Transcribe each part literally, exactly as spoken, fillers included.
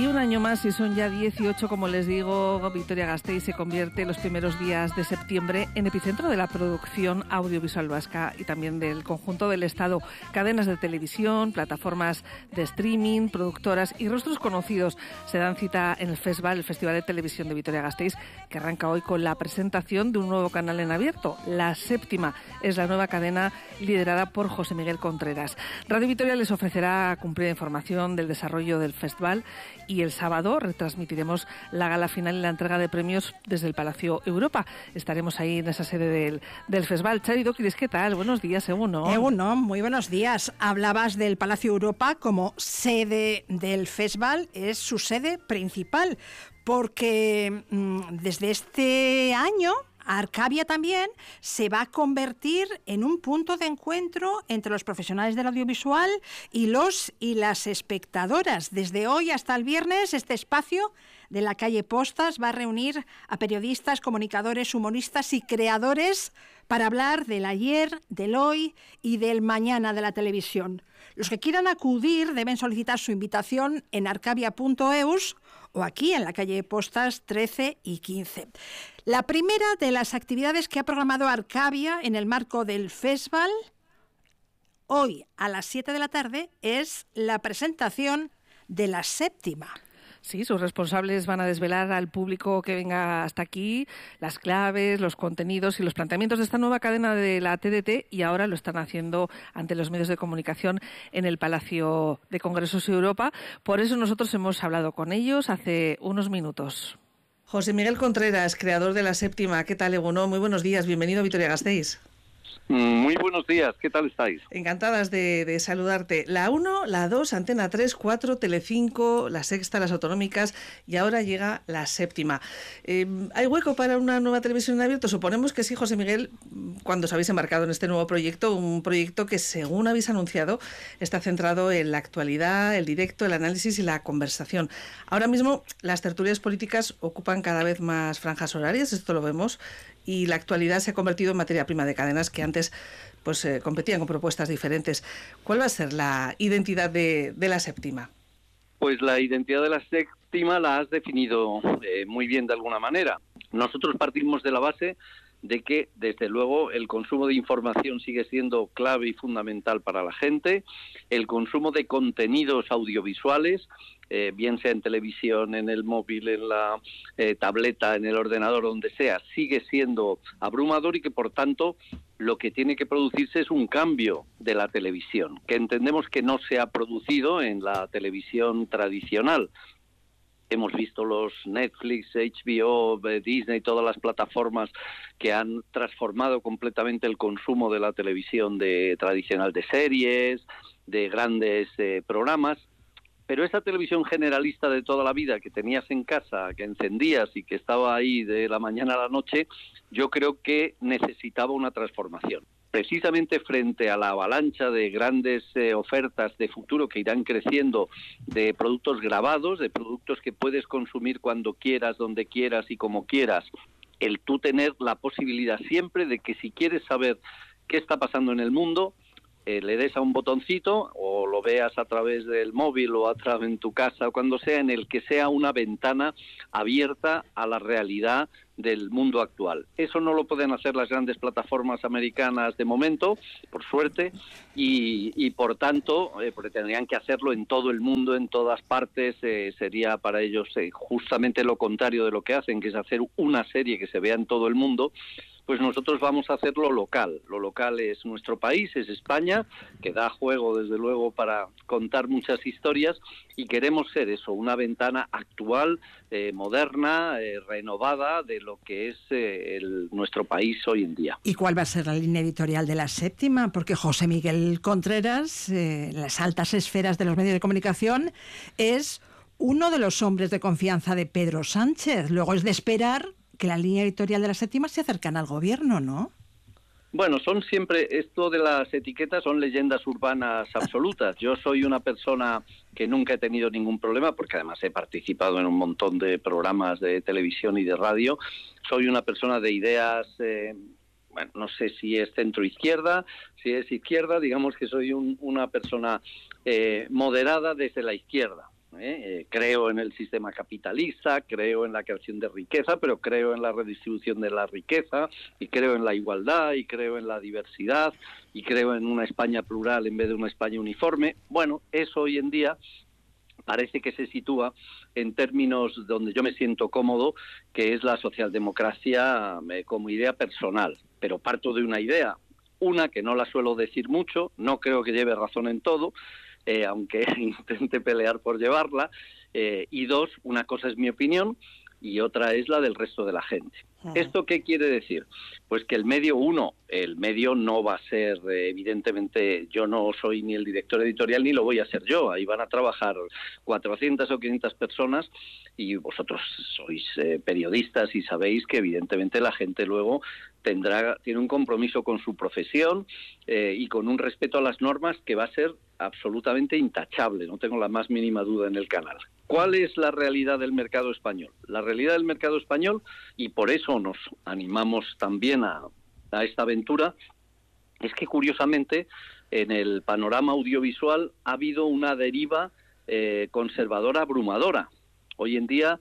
Y un año más, y son ya dieciocho, como les digo, Vitoria-Gasteiz se convierte los primeros días de septiembre en epicentro de la producción audiovisual vasca y también del conjunto del Estado. Cadenas de televisión, plataformas de streaming, productoras y rostros conocidos se dan cita en el Festival, el Festival de Televisión de Vitoria-Gasteiz, que arranca hoy con la presentación de un nuevo canal en abierto. La Séptima es la nueva cadena liderada por José Miguel Contreras. Radio Vitoria les ofrecerá cumplida información del desarrollo del festival y el sábado retransmitiremos la gala final y la entrega de premios desde el Palacio Europa. Estaremos ahí en esa sede del, del festival. Chari Doquiris, ¿qué tal? Buenos días, Egunon. Egunon, muy buenos días. Hablabas del Palacio Europa como sede del festival, es su sede principal, porque mmm, desde este año Arcavia también se va a convertir en un punto de encuentro entre los profesionales del audiovisual y los y las espectadoras. Desde hoy hasta el viernes, este espacio de la calle Postas va a reunir a periodistas, comunicadores, humoristas y creadores para hablar del ayer, del hoy y del mañana de la televisión. Los que quieran acudir deben solicitar su invitación en arcavia punto eus o aquí en la calle Postas trece y quince. La primera de las actividades que ha programado Arcavia en el marco del festival, hoy a las siete de la tarde, es la presentación de La Séptima. Sí, sus responsables van a desvelar al público que venga hasta aquí las claves, los contenidos y los planteamientos de esta nueva cadena de la T D T, y ahora lo están haciendo ante los medios de comunicación en el Palacio de Congresos Europa. Por eso nosotros hemos hablado con ellos hace unos minutos. José Miguel Contreras, creador de La Séptima. ¿Qué tal, Egunon? Muy buenos días. Bienvenido a Vitoria-Gasteiz. Muy buenos días, ¿qué tal estáis? Encantadas de, de saludarte. La uno, la dos, Antena tres, cuatro, Telecinco, La Sexta, las autonómicas, y ahora llega La Séptima. Eh, ¿Hay hueco para una nueva televisión en abierto? Suponemos que sí, José Miguel, cuando os habéis embarcado en este nuevo proyecto, un proyecto que, según habéis anunciado, está centrado en la actualidad, el directo, el análisis y la conversación. Ahora mismo las tertulias políticas ocupan cada vez más franjas horarias, esto lo vemos, y la actualidad se ha convertido en materia prima de cadenas que antes pues eh, competían con propuestas diferentes. ¿Cuál va a ser la identidad de, de La Séptima? Pues la identidad de La Séptima la has definido eh, muy bien de alguna manera. Nosotros partimos de la base de que, desde luego, el consumo de información sigue siendo clave y fundamental para la gente, el consumo de contenidos audiovisuales, eh, bien sea en televisión, en el móvil, en la eh, tableta, en el ordenador, donde sea, sigue siendo abrumador, y que, por tanto, lo que tiene que producirse es un cambio de la televisión, que entendemos que no se ha producido en la televisión tradicional. Hemos visto los Netflix, H B O, Disney, todas las plataformas que han transformado completamente el consumo de la televisión de tradicional, de series, de grandes eh, programas. Pero esa televisión generalista de toda la vida que tenías en casa, que encendías y que estaba ahí de la mañana a la noche, yo creo que necesitaba una transformación. Precisamente frente a la avalancha de grandes eh, ofertas de futuro que irán creciendo, de productos grabados, de productos que puedes consumir cuando quieras, donde quieras y como quieras, el tú tener la posibilidad siempre de que, si quieres saber qué está pasando en el mundo, eh, le des a un botoncito o lo veas a través del móvil o a través en tu casa o cuando sea, en el que sea una ventana abierta a la realidad del mundo actual. Eso no lo pueden hacer las grandes plataformas americanas de momento, por suerte, y, y por tanto, eh, porque tendrían que hacerlo en todo el mundo, en todas partes. Eh, sería para ellos eh, justamente lo contrario de lo que hacen, que es hacer una serie que se vea en todo el mundo. Pues nosotros vamos a hacer lo local. Lo local es nuestro país, es España, que da juego, desde luego, para contar muchas historias, y queremos ser eso, una ventana actual, eh, moderna, eh, renovada de lo que es eh, el, nuestro país hoy en día. ¿Y cuál va a ser la línea editorial de La Séptima? Porque José Miguel Contreras, eh, en las altas esferas de los medios de comunicación, es uno de los hombres de confianza de Pedro Sánchez. Luego es de esperar que la línea editorial de La Séptima se acercan al gobierno, ¿no? Bueno, son siempre, esto de las etiquetas son leyendas urbanas absolutas. Yo soy una persona que nunca he tenido ningún problema, porque además he participado en un montón de programas de televisión y de radio. Soy una persona de ideas, eh, bueno, no sé si es centro-izquierda, si es izquierda, digamos que soy un, una persona eh, moderada desde la izquierda. ¿eh? Eh, creo en el sistema capitalista, creo en la creación de riqueza, pero creo en la redistribución de la riqueza, y creo en la igualdad, y creo en la diversidad, y creo en una España plural en vez de una España uniforme. Bueno, eso hoy en día parece que se sitúa en términos donde yo me siento cómodo, que es la socialdemocracia eh, como idea personal. Pero parto de una idea, una que no la suelo decir mucho, no creo que lleve razón en todo, eh, aunque intente pelear por llevarla, eh, y dos, una cosa es mi opinión y otra es la del resto de la gente. Uh-huh. ¿Esto qué quiere decir? Pues que el medio, uno, el medio no va a ser, eh, evidentemente, yo no soy ni el director editorial ni lo voy a ser yo, ahí van a trabajar cuatrocientas o quinientas personas y vosotros sois eh, periodistas y sabéis que evidentemente la gente luego tendrá tiene un compromiso con su profesión eh, y con un respeto a las normas que va a ser absolutamente intachable, no tengo la más mínima duda en el canal. ¿Cuál es la realidad del mercado español? La realidad del mercado español, y por eso nos animamos también a, a esta aventura, es que curiosamente en el panorama audiovisual ha habido una deriva eh, conservadora abrumadora. Hoy en día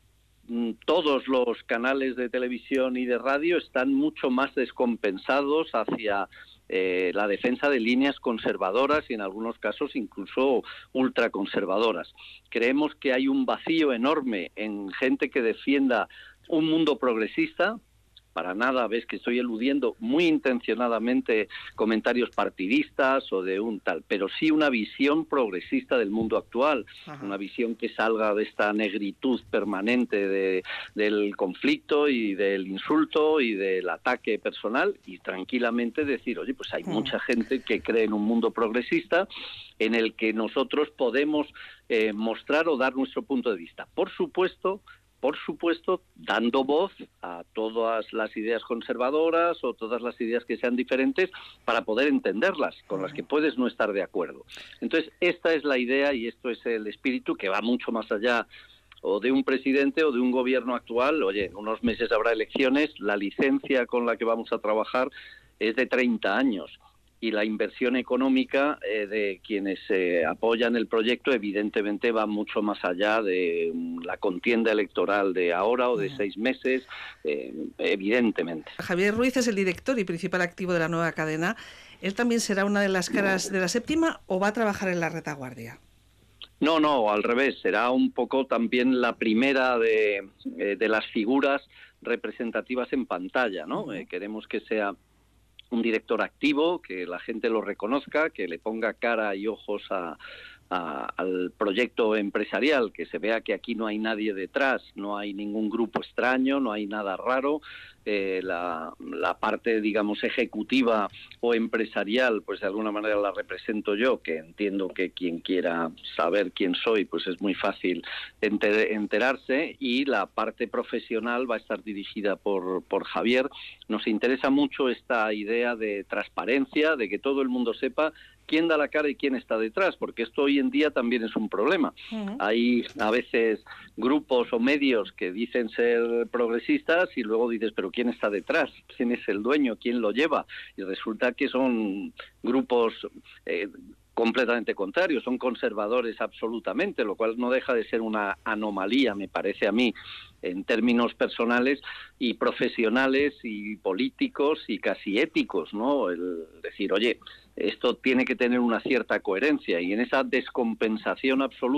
todos los canales de televisión y de radio están mucho más descompensados hacia eh, la defensa de líneas conservadoras y en algunos casos incluso ultraconservadoras. Creemos que hay un vacío enorme en gente que defienda un mundo progresista. Para nada, ves que estoy eludiendo muy intencionadamente comentarios partidistas o de un tal, pero sí una visión progresista del mundo actual, Ajá. una visión que salga de esta negritud permanente de, del conflicto y del insulto y del ataque personal y tranquilamente decir, oye, pues hay Ajá. mucha gente que cree en un mundo progresista en el que nosotros podemos eh, mostrar o dar nuestro punto de vista. Por supuesto, Por supuesto, dando voz a todas las ideas conservadoras o todas las ideas que sean diferentes para poder entenderlas, con las que puedes no estar de acuerdo. Entonces, esta es la idea y esto es el espíritu que va mucho más allá o de un presidente o de un gobierno actual. Oye, en unos meses habrá elecciones, la licencia con la que vamos a trabajar es de treinta años. Y la inversión económica eh, de quienes eh, apoyan el proyecto evidentemente va mucho más allá de la contienda electoral de ahora o de seis meses, eh, evidentemente. Javier Ruiz es el director y principal activo de la nueva cadena. ¿Él también será una de las caras de la séptima o va a trabajar en la retaguardia? No, no, al revés. Será un poco también la primera de, eh, de las figuras representativas en pantalla, ¿no? Uh-huh. Eh, queremos que sea un director activo, que la gente lo reconozca, que le ponga cara y ojos a, a, al proyecto empresarial, que se vea que aquí no hay nadie detrás, no hay ningún grupo extraño, no hay nada raro. Eh, la, la parte, digamos, ejecutiva o empresarial, pues de alguna manera la represento yo, que entiendo que quien quiera saber quién soy, pues es muy fácil enter, enterarse, y la parte profesional va a estar dirigida por, por Javier. Nos interesa mucho esta idea de transparencia, de que todo el mundo sepa quién da la cara y quién está detrás, porque esto hoy en día también es un problema. Uh-huh. Hay a veces grupos o medios que dicen ser progresistas y luego dices, pero ¿quién está detrás? ¿Quién es el dueño? ¿Quién lo lleva? Y resulta que son grupos eh, completamente contrarios, son conservadores absolutamente, lo cual no deja de ser una anomalía, me parece a mí, en términos personales y profesionales y políticos y casi éticos, ¿no? El decir, oye, esto tiene que tener una cierta coherencia, y en esa descompensación absoluta